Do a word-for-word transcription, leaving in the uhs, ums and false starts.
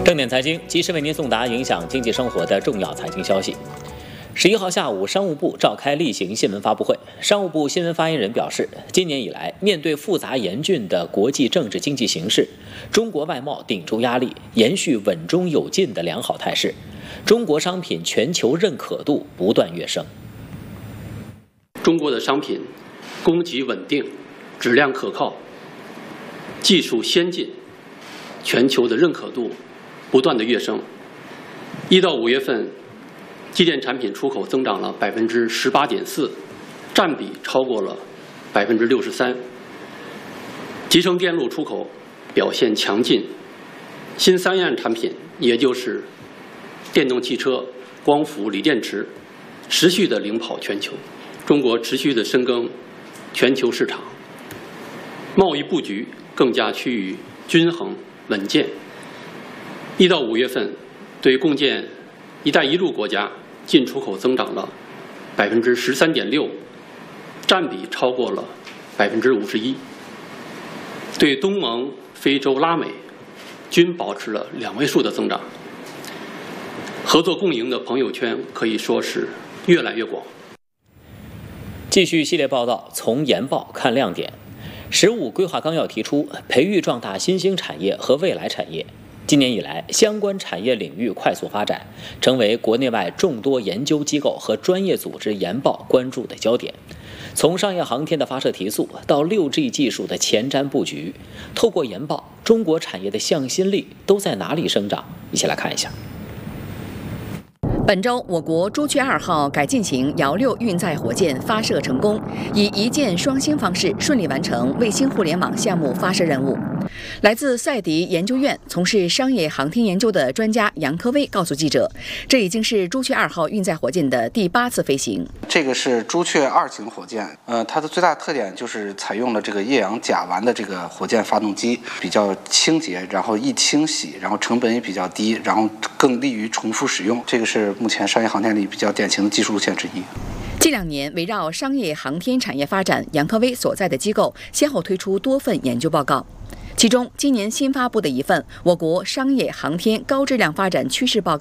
正点财经及时为您送达影响经济生活的重要财经消息。十一号下午，商务部召开例行新闻发布会。商务部新闻发言人表示，今年以来，面对复杂严峻的国际政治经济形势，中国外贸顶住压力，延续稳中有进的良好态势，中国商品全球认可度不断跃升。 中国的商品供给稳定，质量可靠，技术先进，全球的认可度不断的跃升。一到五月份，机电产品出口增长了百分之十八点四，占比超过了百分之六十三。集成电路出口表现强劲，新三样产品，也就是电动汽车、光伏、锂电池，持续的领跑全球。中国持续的深耕全球市场，贸易布局更加趋于均衡稳健。一到五月份，对共建“一带一路”国家进出口增长了百分之十三点六，占比超过了百分之五十一。对东盟、非洲、拉美均保持了两位数的增长。合作共赢的朋友圈可以说是越来越广。 继续系列报道，从研报看亮点。十五规划纲要提出，培育壮大新兴产业和未来产业。今年以来，相关产业领域快速发展，成为国内外众多研究机构和专业组织研报关注的焦点。从商业航天的发射提速到 六 G 技术的前瞻布局，透过研报，中国产业的向心力都在哪里生长？一起来看一下。 本周，我国朱雀二号改进型遥六运载火箭发射成功，以一箭双星方式顺利完成卫星互联网项目发射任务。来自赛迪研究院从事商业航天研究的专家杨科威告诉记者，这已经是朱雀二号运载火箭的第八次飞行。 这个是朱雀二型火箭，呃，它的最大特点就是采用了这个液氧甲烷的这个火箭发动机，比较清洁，然后易清洗，然后成本也比较低，然后更利于重复使用。这个是目前商业航天里比较典型的技术路线之一。 近两年，围绕商业航天产业发展，杨科威所在的机构先后推出多份研究报告。其中，今年新发布的一份《我国商业航天高质量发展趋势报告》